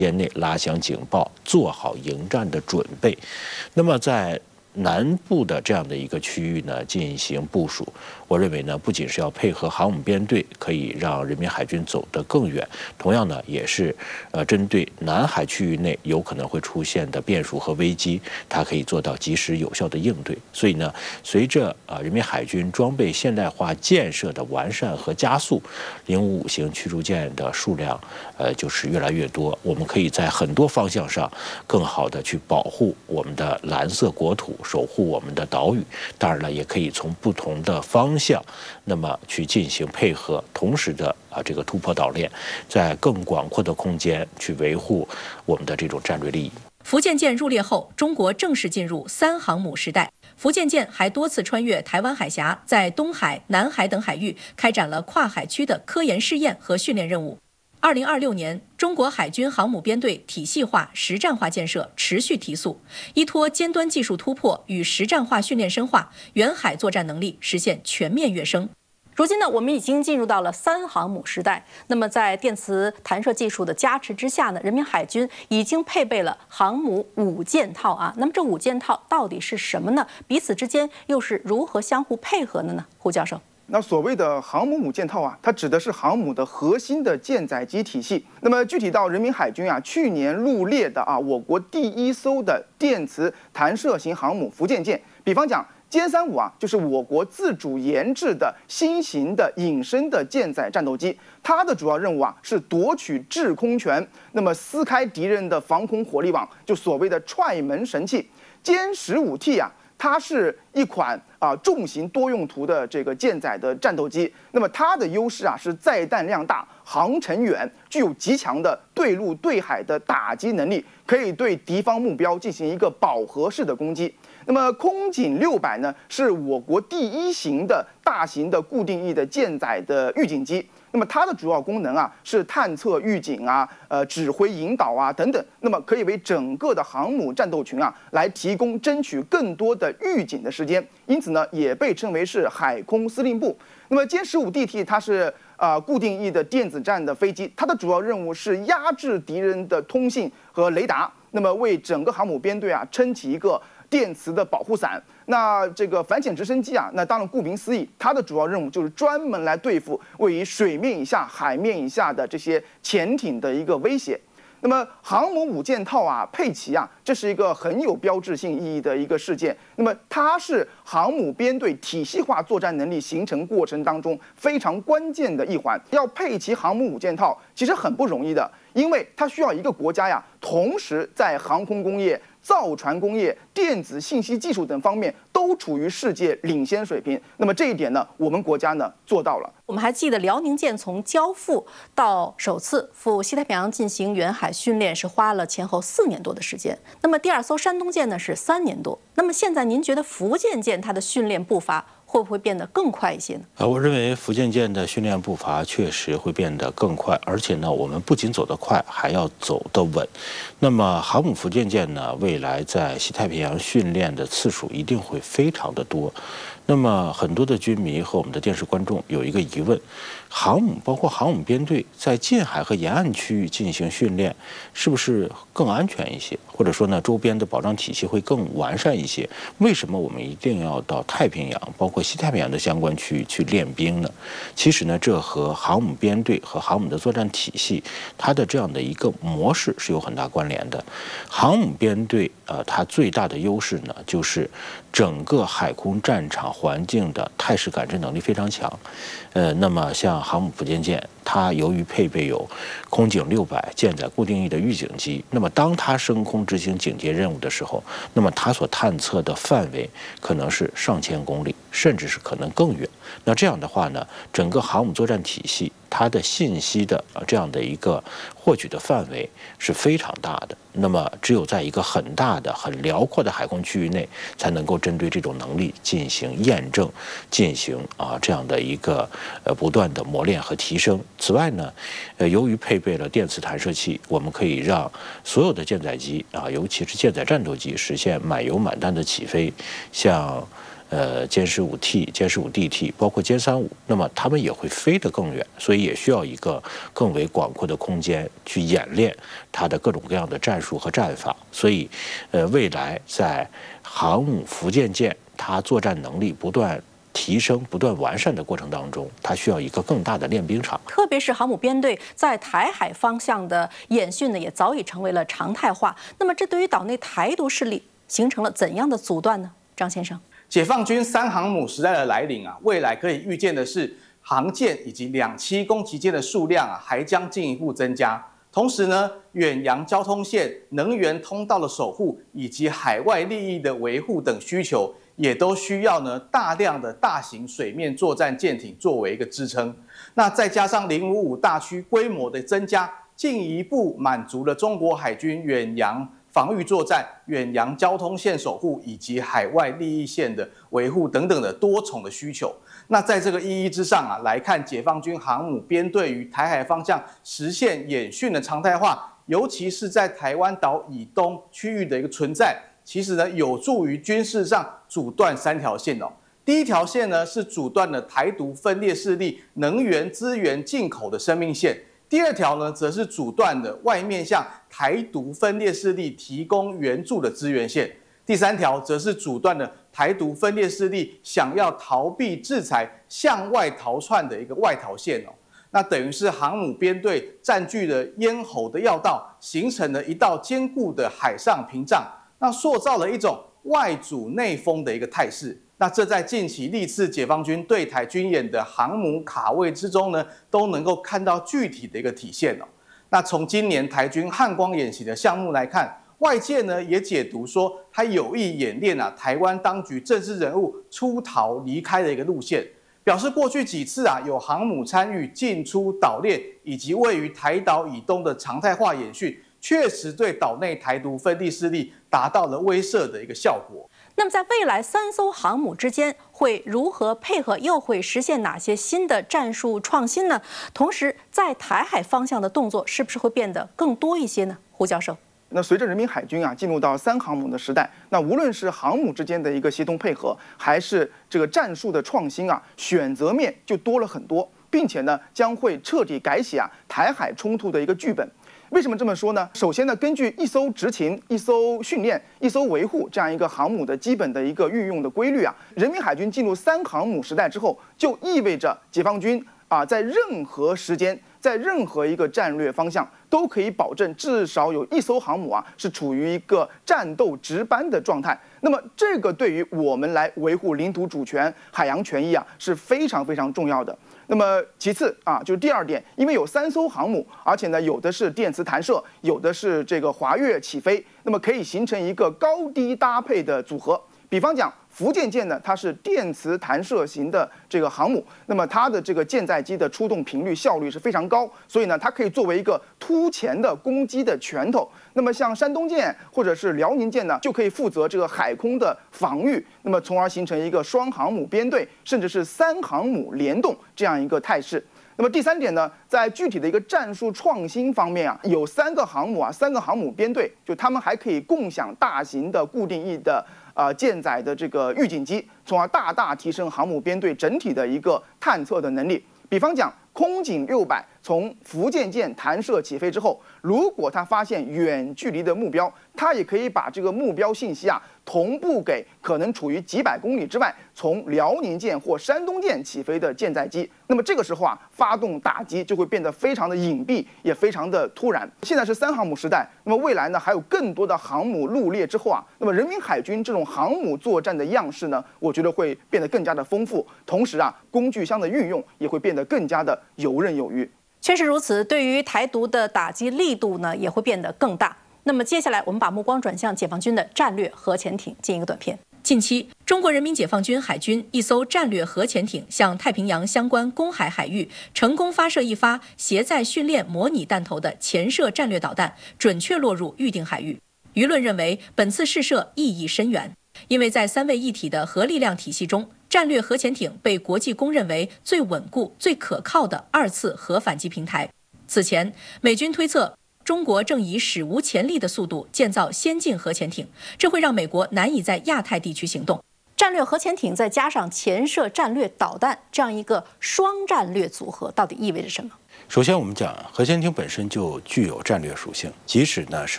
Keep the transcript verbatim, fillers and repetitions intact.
间内拉响警报，做好迎战的准备。那么在南部的这样的一个区域呢，进行部署。我认为呢，不仅是要配合航母编队，可以让人民海军走得更远，同样呢，也是呃针对南海区域内有可能会出现的变数和危机，它可以做到及时有效的应对。所以呢，随着啊人民海军装备现代化建设的完善和加速，零五五型驱逐舰的数量呃就是越来越多，我们可以在很多方向上更好的去保护我们的蓝色国土，守护我们的岛屿。当然了，也可以从不同的方向，那么去进行配合，同时的啊这个突破岛链，在更广阔的空间去维护我们的这种战略利益。 福建舰入列后，中国正式进入三航母时代。福建舰还多次穿越台湾海峡，在东海、南海等海域开展了跨海区的科研试验和训练任务。二零二六年，中国海军航母编队体系化、实战化建设持续提速，依托尖端技术突破与实战化训练深化，远海作战能力实现全面跃升。如今呢，我们已经进入到了三航母时代。那么，在电磁弹射技术的加持之下呢，人民海军已经配备了航母五件套啊。那么，这五件套到底是什么呢？彼此之间又是如何相互配合的呢？胡教授。 那所谓的航母五件套啊，它指的是航母的核心的舰载机体系。那么具体到人民海军啊，去年入列的啊，我国第一艘的电磁弹射型航母福建舰，比方讲歼三五啊，就是我国自主研制的新型的隐身的舰载战斗机，它的主要任务啊是夺取制空权，那么撕开敌人的防空火力网，就所谓的踹门神器。歼十五 T 啊，它是一款啊重型多用途的这个舰载的战斗机，那么它的优势啊是载弹量大、航程远，具有极强的对陆对海的打击能力，可以对敌方目标进行一个饱和式的攻击。那么空警六百呢，是我国第一型的大型的固定翼的舰载的预警机。那么它的主要功能啊是探测、预警啊、呃指挥引导啊等等。那么可以为整个的航母战斗群啊来提供争取更多的预警的时间，因此呢也被称为是海空司令部。那么歼十五 D T 它是啊、呃、固定翼的电子战的飞机，它的主要任务是压制敌人的通信和雷达，那么为整个航母编队啊撑起一个电磁的保护伞。那这个反潜直升机啊，那当然顾名思义，它的主要任务就是专门来对付位于水面以下、海面以下的这些潜艇的一个威胁。那么航母五件套啊，配齐啊，这是一个很有标志性意义的一个事件。那么它是航母编队体系化作战能力形成过程当中非常关键的一环。要配齐航母五件套，其实很不容易的，因为它需要一个国家呀，同时在航空工业、造船工业、电子信息技术等方面都处于世界领先水平。那么这一点呢，我们国家呢做到了。 我们还记得辽宁舰从交付到首次赴西太平洋进行远海训练是花了前后四年多的时间。那么第二艘山东舰呢是三年多。那么现在您觉得福建舰它的训练步伐会不会变得更快一些呢？ 啊，我认为福建舰的训练步伐确实会变得更快，而且呢，我们不仅走得快，还要走得稳。那么航母福建舰呢，未来在西太平洋训练的次数一定会非常的多。那么很多的军迷和我们的电视观众有一个疑问：航母包括航母编队在近海和沿岸区域进行训练，是不是更安全一些？或者说呢，周边的保障体系会更完善一些？为什么我们一定要到太平洋，包括西太平洋的相关区域去练兵呢？其实呢，这和航母编队和航母的作战体系，它的这样的一个模式是有很大关联的。航母编队，呃，它最大的优势呢，就是整个海空战场环境的态势感知能力非常强。呃，那么像航母福建舰，它由于配备有空警六百舰载固定翼的预警机，那么当它升空执行警戒任务的时候，那么它所探测的范围可能是上千公里，甚至是可能更远。那这样的话呢，整个航母作战体系它的信息的这样的一个获取的范围是非常大的。那么只有在一个很大的、很辽阔的海空区域内，才能够针对这种能力进行验证，进行啊这样的一个呃不断的磨练和提升。此外呢，呃，由于配备了电磁弹射器，我们可以让所有的舰载机啊，尤其是舰载战斗机实现满油满弹的起飞，像。 呃歼十五 T、歼十五 D T， 包括歼三五，那么他们也会飞得更远，所以也需要一个更为广阔的空间去演练它的各种各样的战术和战法。所以，呃，未来在航母福建舰它作战能力不断提升、不断完善的过程当中，它需要一个更大的练兵场。 特别是航母编队在台海方向的演训呢，也早已成为了常态化。那么，这对于岛内台独势力形成了怎样的阻断呢？张先生， 解放军三航母时代的来临啊，未来可以预见的是，航舰以及两栖攻击舰的数量啊，还将进一步增加。同时呢，远洋交通线、能源通道的守护以及海外利益的维护等需求，也都需要呢大量的大型水面作战舰艇作为一个支撑。那再加上零五五大区规模的增加，进一步满足了中国海军远洋防御作战、远洋交通线守护以及海外利益线的维护等等的多重的需求。那在这个意义之上啊，来看解放军航母编队于台海方向实现演训的常态化，尤其是在台湾岛以东区域的一个存在，其实呢有助于军事上阻断三条线哦。第一条线呢是阻断了台独分裂势力能源资源进口的生命线。第二条呢，则是阻断了外面向台独分裂势力提供援助的资源线；第三条则是阻断了台独分裂势力想要逃避制裁、向外逃窜的一个外逃线哦。那等于是航母编队占据了咽喉的要道，形成了一道坚固的海上屏障，那塑造了一种外阻内封的一个态势。那这在近期历次解放军对台军演的航母卡位之中呢，都能够看到具体的一个体现哦。那从今年台军汉光演习的项目来看，外界呢也解读说，它有意演练啊台湾当局政治人物出逃离开的一个路线，表示过去几次啊有航母参与进出岛链以及位于台岛以东的常态化演训，确实对岛内台独分裂势力达到了威慑的一个效果。 那么在未来三艘航母之间会如何配合，又会实现哪些新的战术创新呢？同时，在台海方向的动作是不是会变得更多一些呢？胡教授， 那随着人民海军啊进入到三航母的时代，那无论是航母之间的一个协同配合，还是这个战术的创新啊，选择面就多了很多，并且呢将会彻底改写啊台海冲突的一个剧本。为什么这么说呢？首先呢，根据一艘执勤、一艘训练、一艘维护这样一个航母的基本的一个运用的规律啊，人民海军进入三航母时代之后，就意味着解放军啊，在任何时间、在任何一个战略方向，都可以保证至少有一艘航母啊是处于一个战斗值班的状态。那么，这个对于我们来维护领土主权、海洋权益啊是非常非常重要的。那么其次啊，就是第二点，因为有三艘航母，而且呢有的是电磁弹射，有的是这个滑跃起飞，那么可以形成一个高低搭配的组合。比方讲，福建舰呢，它是电磁弹射型的这个航母，那么它的这个舰载机的出动频率效率是非常高，所以呢，它可以作为一个突前的攻击的拳头。那么像山东舰或者是辽宁舰呢，就可以负责这个海空的防御，那么从而形成一个双航母编队，甚至是三航母联动这样一个态势。那么第三点呢，在具体的一个战术创新方面啊，有三个航母啊，三个航母编队，就他们还可以共享大型的固定翼的啊舰载的这个预警机，从而大大提升航母编队整体的一个探测的能力。比方讲，空警六百从福建舰弹射起飞之后，如果它发现远距离的目标，它也可以把这个目标信息啊同步给可能处于几百公里之外从辽宁舰或山东舰起飞的舰载机。那么这个时候啊，发动打击就会变得非常的隐蔽，也非常的突然。现在是三航母时代，那么未来呢还有更多的航母入列之后啊，那么人民海军这种航母作战的样式呢，我觉得会变得更加的丰富，同时啊，工具箱的运用也会变得更加的游刃有余。 确实如此，对于台独的打击力度呢，也会变得更大。那么接下来，我们把目光转向解放军的战略核潜艇，进一个短片。近期，中国人民解放军海军一艘战略核潜艇向太平洋相关公海海域成功发射一发携载训练模拟弹头的潜射战略导弹，准确落入预定海域。舆论认为，本次试射意义深远，因为在三位一体的核力量体系中，战略核潜艇被国际公认为最稳固、最可靠的二次核反击平台。此前，美军推测中国正以史无前例的速度建造先进核潜艇，这会让美国难以在亚太地区行动。 战略核潜艇再加上潜射战略导弹，这样一个双战略组合，到底意味着什么？ 首先，我们讲核潜艇本身就具有战略属性，即使呢是